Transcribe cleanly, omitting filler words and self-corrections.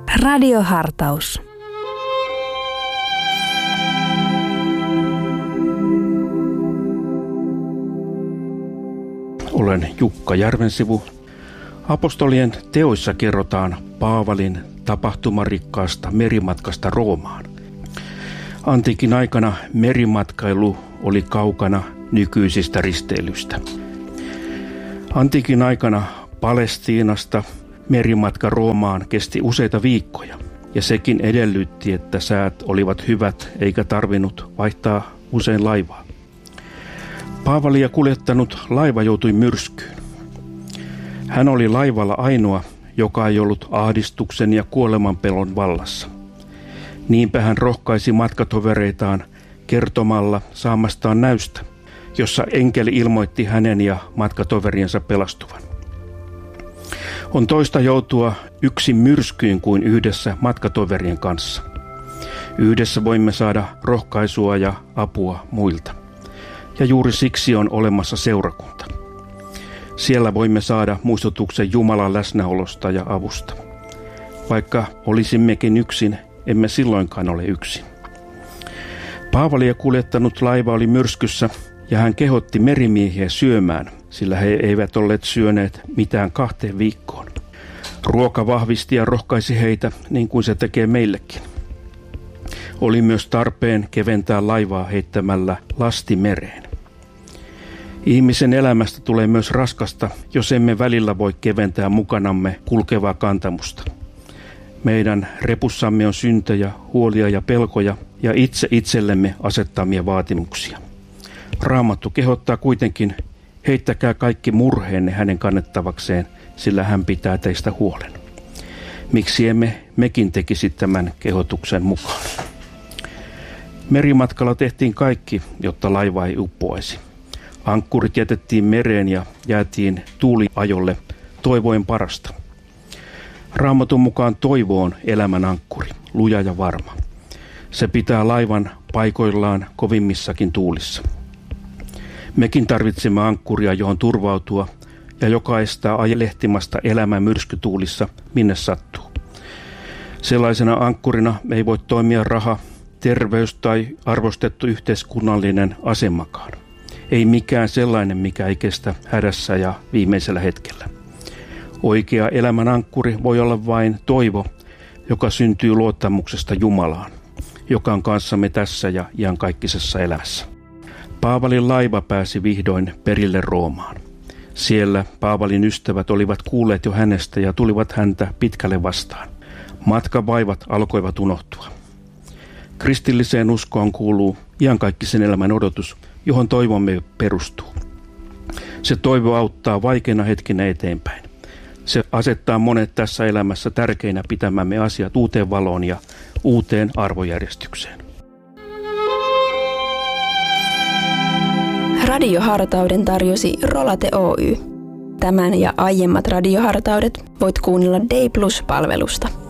Radiohartaus. Olen Jukka Järvensivu. Apostolien teoissa kerrotaan Paavalin tapahtumarikkaasta merimatkasta Roomaan. Antiikin aikana merimatkailu oli kaukana nykyisistä risteilystä. Antiikin aikana Palestiinasta merimatka Roomaan kesti useita viikkoja, ja sekin edellytti, että säät olivat hyvät eikä tarvinnut vaihtaa usein laivaa. Paavalia kuljettanut laiva joutui myrskyyn. Hän oli laivalla ainoa, joka ei ollut ahdistuksen ja kuolemanpelon vallassa. Niinpä hän rohkaisi matkatovereitaan kertomalla saamastaan näystä, jossa enkeli ilmoitti hänen ja matkatoveriensa pelastuvan. On toista joutua yksin myrskyyn kuin yhdessä matkatoverien kanssa. Yhdessä voimme saada rohkaisua ja apua muilta. Ja juuri siksi on olemassa seurakunta. Siellä voimme saada muistutuksen Jumalan läsnäolosta ja avusta. Vaikka olisimmekin yksin, emme silloinkaan ole yksin. Paavalia kuljettanut laiva oli myrskyssä ja hän kehotti merimiehiä syömään, sillä he eivät olleet syöneet mitään 2 viikkoon. Ruoka vahvisti ja rohkaisi heitä niin kuin se tekee meillekin. Oli myös tarpeen keventää laivaa heittämällä lasti mereen. Ihmisen elämästä tulee myös raskasta, jos emme välillä voi keventää mukanamme kulkevaa kantamusta. Meidän repussamme on syntejä, huolia ja pelkoja ja itse itsellemme asettamia vaatimuksia. Raamattu kehottaa kuitenkin, heittäkää kaikki murheenne hänen kannettavakseen, sillä hän pitää teistä huolen. Miksi emme mekin tekisi tämän kehotuksen mukaan? Merimatkalla tehtiin kaikki, jotta laiva ei uppoaisi. Ankkurit jätettiin mereen ja jäätiin tuuliajolle toivoen parasta. Raamatun mukaan toivo on elämän ankkuri, luja ja varma. Se pitää laivan paikoillaan kovimmissakin tuulissa. Mekin tarvitsemme ankkuria, johon turvautua ja joka estää ajelehtimasta elämän myrskytuulissa, minne sattuu. Sellaisena ankkurina ei voi toimia raha, terveys tai arvostettu yhteiskunnallinen asemakaan. Ei mikään sellainen, mikä ei kestä hädässä ja viimeisellä hetkellä. Oikea elämän ankkuri voi olla vain toivo, joka syntyy luottamuksesta Jumalaan, joka on kanssamme tässä ja iankaikkisessa elämässä. Paavalin laiva pääsi vihdoin perille Roomaan. Siellä Paavalin ystävät olivat kuulleet jo hänestä ja tulivat häntä pitkälle vastaan. Matkan vaivat alkoivat unohtua. Kristilliseen uskoon kuuluu iankaikkisen elämän odotus, johon toivomme perustuu. Se toivo auttaa vaikeina hetkinä eteenpäin. Se asettaa monet tässä elämässä tärkeinä pitämämme asiat uuteen valoon ja uuteen arvojärjestykseen. Radiohartauden tarjosi Rolate Oy. Tämän ja aiemmat radiohartaudet voit kuunnella Day Plus-palvelusta.